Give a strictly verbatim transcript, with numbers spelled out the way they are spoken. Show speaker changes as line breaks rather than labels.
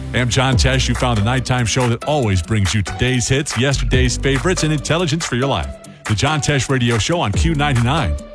I'm John Tesh. You found the nighttime show that always brings you today's hits, yesterday's favorites, and intelligence for your life. The John Tesh Radio Show on Q ninety-nine.